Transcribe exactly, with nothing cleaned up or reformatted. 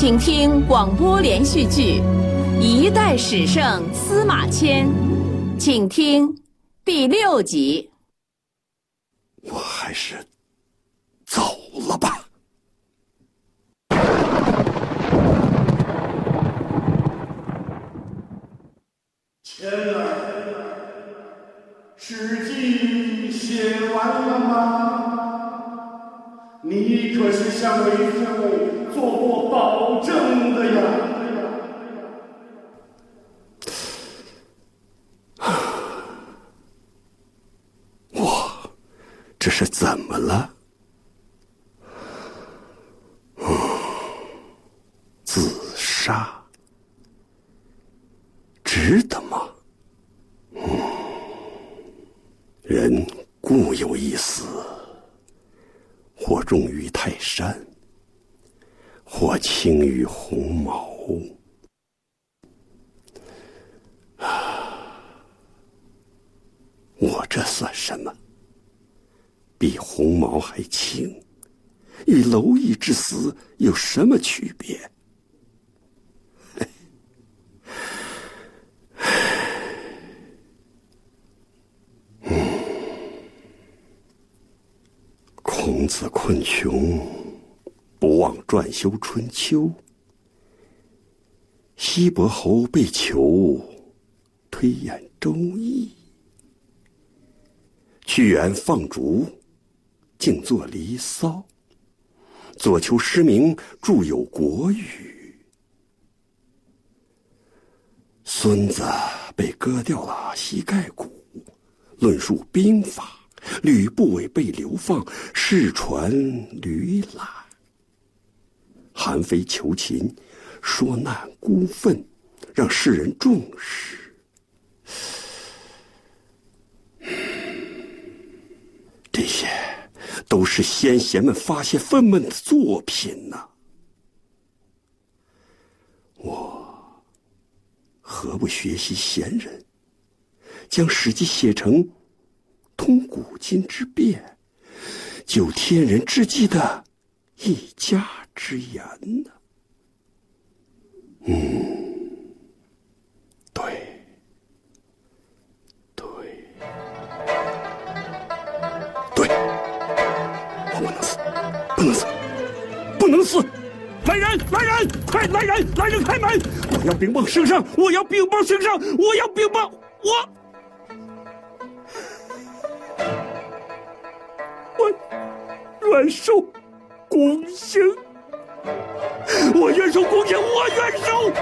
请听广播连续剧《一代史圣司马迁》，请听第六集。 我还是走了吧。 谦儿，史记写完了吗？你可是向为父做过保证的呀。 我这是怎么了？嗯，自杀，值得吗？嗯，人固有一死，或重于泰山，或轻于鸿毛。我这算什么？比鸿毛还轻，与蝼蚁之死有什么区别？嗯，孔子困穷，不忘撰修《春秋》；西伯侯被囚，推演《周易》；屈原放逐，静坐《离骚》；左丘失明，著有《国语》；孙子被割掉了膝盖骨，论述兵法；吕不韦被流放，世传吕览；韩非求秦，说难孤愤，让世人重视。这些都是先贤们发泄愤懑的作品呐、啊。我何不学习贤人，将《史记》写成通古今之变，救天人之际的一家之言呢？嗯，对，对，对，我不能死，不能死，不能死！ 来人，来人，快来人，来人开门！我要禀报圣上，我要禀报圣上，我要禀报我。我愿受宫刑，我愿受宫刑，我愿受。